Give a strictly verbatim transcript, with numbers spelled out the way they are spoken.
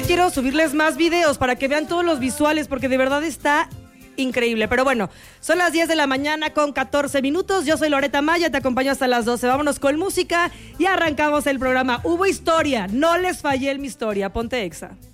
que quiero subirles más videos para que vean todos los visuales, porque de verdad está increíble. Pero bueno, son las diez de la mañana con catorce minutos. Yo soy Loreta Maya, te acompaño hasta las doce. Vámonos con música y arrancamos el programa. Hubo historia, no les fallé en mi historia. Ponte Exa.